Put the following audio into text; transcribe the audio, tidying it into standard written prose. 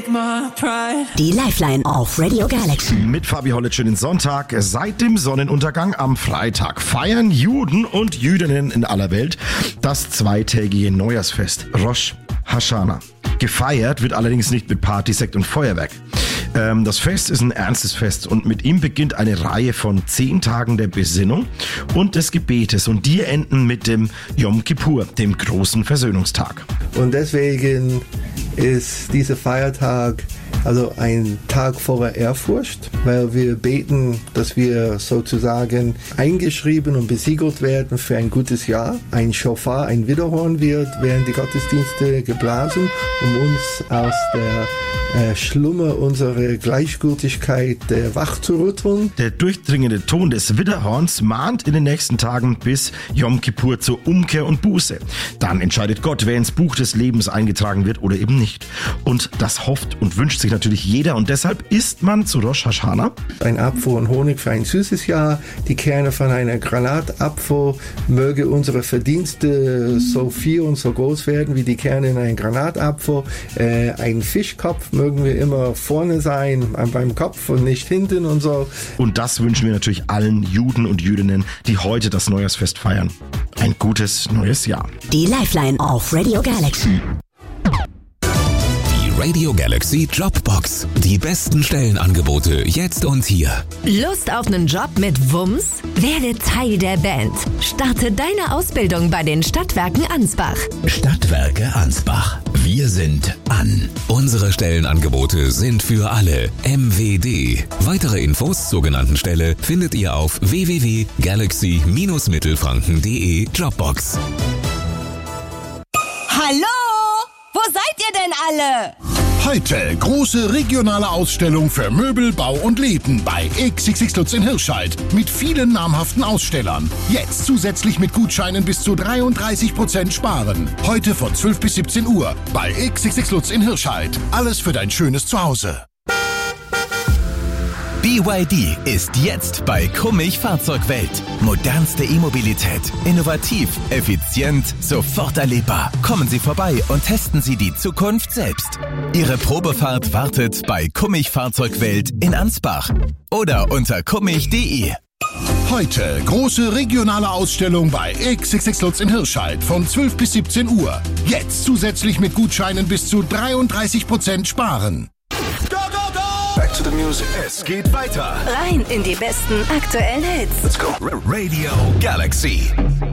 take my pride. Die Lifeline auf Radio Galaxy. Mit Fabi Hollitsch den Sonntag. Seit dem Sonnenuntergang am Freitag feiern Juden und Jüdinnen in aller Welt das zweitägige Neujahrsfest Rosh Hashanah. Gefeiert wird allerdings nicht mit Party, Sekt und Feuerwerk. Das Fest ist ein ernstes Fest und mit ihm beginnt eine Reihe von 10 Tagen der Besinnung und des Gebetes und die enden mit dem Yom Kippur, dem großen Versöhnungstag. Und deswegen ist dieser Feiertag also ein Tag voller Ehrfurcht, weil wir beten, dass wir sozusagen eingeschrieben und besiegelt werden für ein gutes Jahr. Ein Schofar, ein Widerhorn wird während die Gottesdienste geblasen, um uns aus der Schlummer unserer Gleichgültigkeit wach zu rütteln. Der durchdringende Ton des Widderhorns mahnt in den nächsten Tagen bis Yom Kippur zur Umkehr und Buße. Dann entscheidet Gott, wer ins Buch des Lebens eingetragen wird oder eben nicht. Und das hofft und wünscht sich natürlich jeder und deshalb isst man zu Rosh Hashanah ein Apfel und Honig für ein süßes Jahr, die Kerne von einer Granatapfel, möge unsere Verdienste so viel und so groß werden wie die Kerne in einem Granatapfel. Ein Fischkopf mögen wir immer vorne sein, beim Kopf und nicht hinten und so. Und das wünschen wir natürlich allen Juden und Jüdinnen, die heute das Neujahrsfest feiern. Ein gutes neues Jahr. Die Lifeline auf Radio Galaxy. Radio Galaxy Jobbox. Die besten Stellenangebote jetzt und hier. Lust auf einen Job mit Wumms? Werde Teil der Band. Starte deine Ausbildung bei den Stadtwerken Ansbach. Stadtwerke Ansbach. Wir sind an. Unsere Stellenangebote sind für alle. MWD. Weitere Infos zur genannten Stelle findet ihr auf www.galaxy-mittelfranken.de Jobbox. Hallo? Wo seid ihr denn alle? Heute große regionale Ausstellung für Möbel, Bau und Läden bei XXX Lutz in Hirscheid mit vielen namhaften Ausstellern. Jetzt zusätzlich mit Gutscheinen bis zu 33% sparen. Heute von 12 bis 17 Uhr bei XXX Lutz in Hirscheid. Alles für dein schönes Zuhause. BYD ist jetzt bei Kummich Fahrzeugwelt. Modernste E-Mobilität. Innovativ, effizient, sofort erlebbar. Kommen Sie vorbei und testen Sie die Zukunft selbst. Ihre Probefahrt wartet bei Kummich Fahrzeugwelt in Ansbach oder unter kummich.de. Heute große regionale Ausstellung bei XXX Lutz in Hirscheid von 12 bis 17 Uhr. Jetzt zusätzlich mit Gutscheinen bis zu 33% sparen. Back to the music. Es geht weiter. Rein in die besten aktuellen Hits. Let's go. Radio Galaxy.